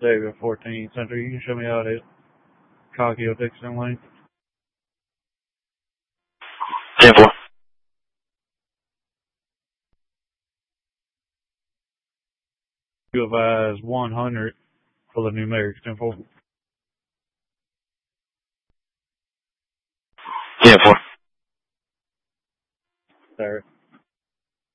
David 14 Center. You can show me how to copy your Dixon link. 10-4. You advise 100 for the numerics. 10-4. 10-4. Sorry.